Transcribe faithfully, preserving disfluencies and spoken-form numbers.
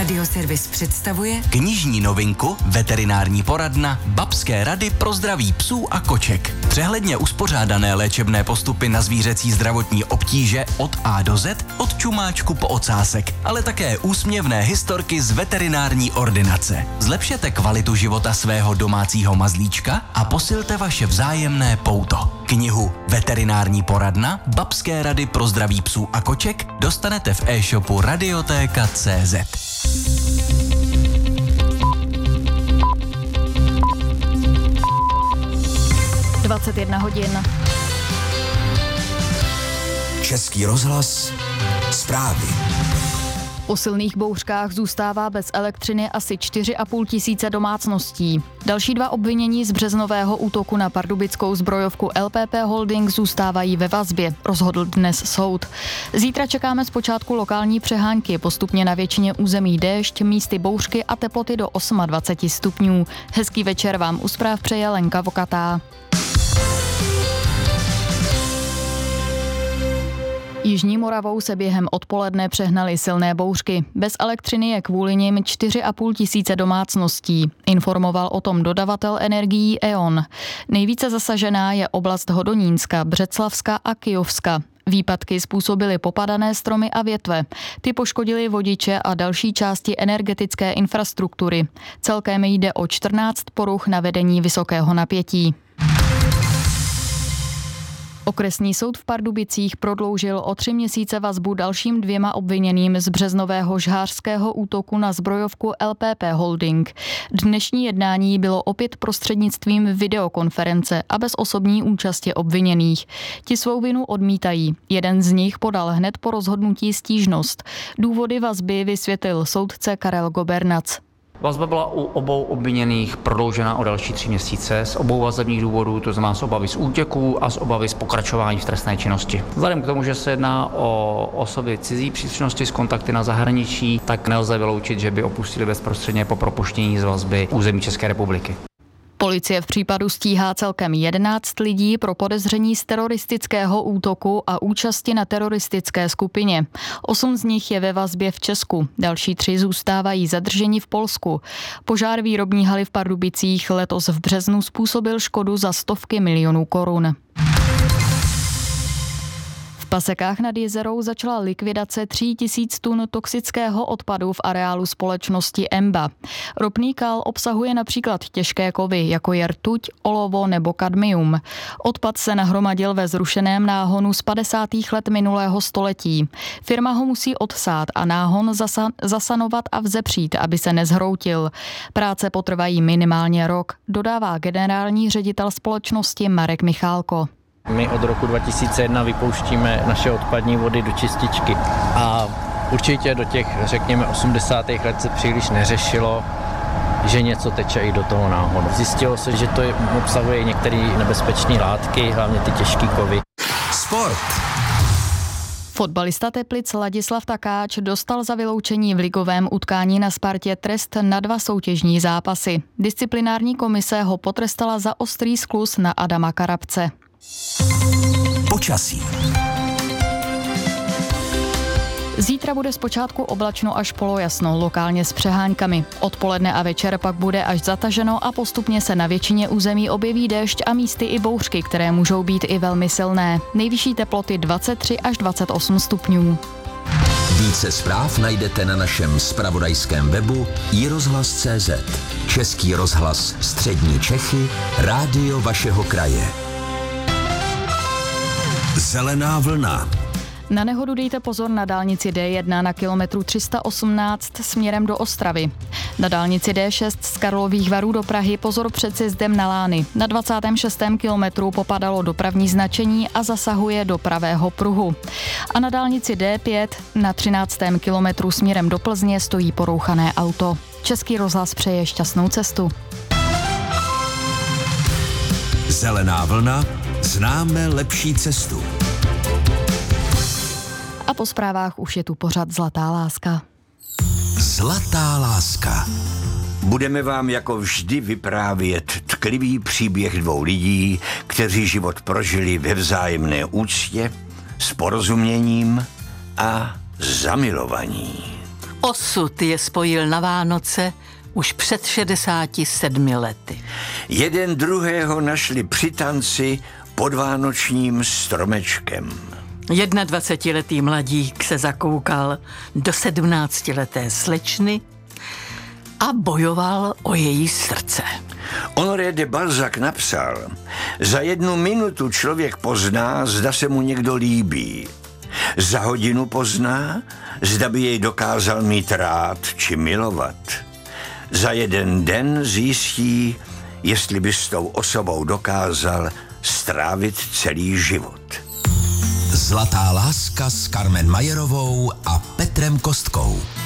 Radioservis představuje knižní novinku Veterinární poradna Babské rady pro zdraví psů a koček. Přehledně uspořádané léčebné postupy na zvířecí zdravotní obtíže od A do Z, od čumáčku po ocásek, ale také úsměvné historky z veterinární ordinace. Zlepšete kvalitu života svého domácího mazlíčka a posilte vaše vzájemné pouto. Knihu Veterinární poradna Babské rady pro zdraví psů a koček dostanete v e-shopu radiotéka tečka cé zet. dvacet jedna hodin. Český rozhlas, zprávy. Po silných bouřkách zůstává bez elektřiny asi čtyři a půl tisíce domácností. Další dva obvinění z březnového útoku na pardubickou zbrojovku el pé pé Holding zůstávají ve vazbě, rozhodl dnes soud. Zítra čekáme zpočátku lokální přehánky, postupně na většině území déšť, místy bouřky a teploty do dvacet osm stupňů. Hezký večer vám u zpráv přeje Lenka Vokatá. Jižní Moravou se během odpoledne přehnaly silné bouřky. Bez elektřiny je kvůli nim čtyři a půl tisíce domácností. Informoval o tom dodavatel energií E O N. Nejvíce zasažená je oblast Hodonínska, Břeclavska a Kyjovska. Výpadky způsobily popadané stromy a větve. Ty poškodily vodiče a další části energetické infrastruktury. Celkem jde o čtrnáct poruch na vedení vysokého napětí. Okresní soud v Pardubicích prodloužil o tři měsíce vazbu dalším dvěma obviněným z březnového žhářského útoku na zbrojovku el pé pé Holding. Dnešní jednání bylo opět prostřednictvím videokonference a bez osobní účasti obviněných. Ti svou vinu odmítají. Jeden z nich podal hned po rozhodnutí stížnost. Důvody vazby vysvětlil soudce Karel Gobernac. Vazba byla u obou obviněných prodloužena o další tři měsíce z obou vazebních důvodů, to znamená z obavy z útěků a z obavy z pokračování v trestné činnosti. Vzhledem k tomu, že se jedná o osoby cizí příslušnosti s kontakty na zahraničí, tak nelze vyloučit, že by opustili bezprostředně po propuštění z vazby území České republiky. Policie v případu stíhá celkem jedenáct lidí pro podezření z teroristického útoku a účasti na teroristické skupině. Osm z nich je ve vazbě v Česku, další tři zůstávají zadrženi v Polsku. Požár výrobní haly v Pardubicích letos v březnu způsobil škodu za stovky milionů korun. V Pasekách nad Jizerou začala likvidace tří tisíc tun toxického odpadu v areálu společnosti Emba. Ropný kal obsahuje například těžké kovy, jako je rtuť, olovo nebo kadmium. Odpad se nahromadil ve zrušeném náhonu z padesátých let minulého století. Firma ho musí odsát a náhon zasa- zasanovat a vzepřít, aby se nezhroutil. Práce potrvají minimálně rok, dodává generální ředitel společnosti Marek Michálko. My od roku dva tisíce jedna vypouštíme naše odpadní vody do čističky a určitě do těch, řekněme, osmdesátých let se příliš neřešilo, že něco teče i do toho náhonu. Zjistilo se, že to obsahuje některé nebezpečné látky, hlavně ty těžké kovy. Sport. Fotbalista Teplic Ladislav Takáč dostal za vyloučení v ligovém utkání na Spartě trest na dva soutěžní zápasy. Disciplinární komise ho potrestala za ostrý skluz na Adama Karabce. Počasí. Zítra bude zpočátku oblačno až polojasno, lokálně s přeháňkami. Odpoledne a večer pak bude až zataženo a postupně se na většině území objeví déšť a místy i bouřky, které můžou být i velmi silné. Nejvyšší teploty dvacet tři až dvacet osm stupňů. Více zpráv najdete na našem zpravodajském webu i rozhlas tečka cé zet. Český rozhlas Střední Čechy, rádio vašeho kraje. Zelená vlna. Na nehodu dejte pozor na dálnici dé jedna na kilometru tři sta osmnáct směrem do Ostravy. Na dálnici dé šest z Karlových Varů do Prahy pozor před sjezdem na Lány. Na dvacátém šestém kilometru popadalo dopravní značení a zasahuje do pravého pruhu. A na dálnici dé pět na třináctém kilometru směrem do Plzně stojí porouchané auto. Český rozhlas přeje šťastnou cestu. Zelená vlna. Známe lepší cestu. A po zprávách už je tu pořad Zlatá láska. Zlatá láska. Budeme vám jako vždy vyprávět tklivý příběh dvou lidí, kteří život prožili ve vzájemné úctě, s porozuměním a zamilovaní. Osud je spojil na Vánoce už před šedesáti sedmi lety. Jeden druhého našli při tanci pod vánočním stromečkem. Jednadvacetiletý mladík se zakoukal do sedmnáctileté slečny a bojoval o její srdce. Honoré de Balzac napsal, za jednu minutu člověk pozná, zda se mu někdo líbí. Za hodinu pozná, zda by jej dokázal mít rád či milovat. Za jeden den zjistí, jestli by s tou osobou dokázal strávit celý život. Zlatá láska s Carmen Majerovou a Petrem Kostkou.